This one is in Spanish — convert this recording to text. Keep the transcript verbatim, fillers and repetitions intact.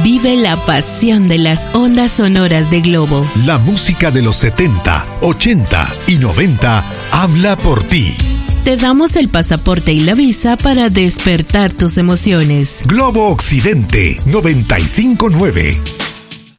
Vive la pasión de las ondas sonoras de Globo. La música de los setenta, ochenta y noventa habla por ti. Te damos el pasaporte y la visa para despertar tus emociones. Globo Occidente noventa y cinco punto nueve.